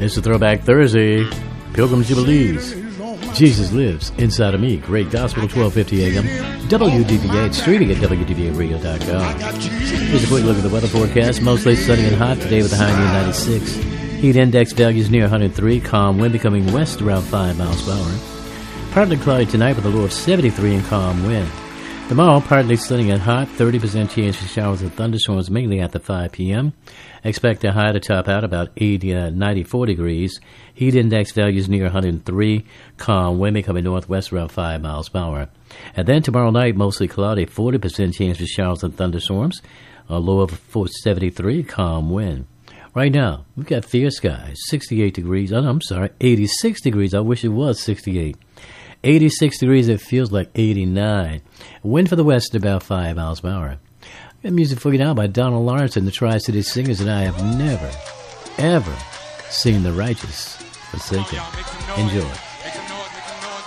It's a Throwback Thursday. Pilgrim Jubilees. Jesus Lives Inside of Me. Great Gospel, 1250 a.m. WDBA. Streaming at WDBAradio.com. Here's a quick look at the weather forecast. Mostly sunny and hot today with a high near 96. Heat index values near 103. Calm wind becoming west around 5 miles per hour. Partly cloudy tonight with a low of 73 and calm wind. Tomorrow, partly sunny and hot. 30% chance for showers and thunderstorms mainly after 5 p.m. Expect a high to top out about 94 degrees. Heat index values near 103. Calm wind becoming northwest around 5 miles per hour. And then tomorrow night, mostly cloudy. 40% chance for showers and thunderstorms. A low of 73. Calm wind. Right now, we've got fair skies. 68 degrees. Oh, no, I'm sorry. 86 degrees. I wish it was 68. 86 degrees. It feels like 89. Wind for the west about 5 miles per hour. Got music for you now by Donald Lawrence and the Tri-City Singers, and I have never, ever seen the righteous forsaken. Enjoy.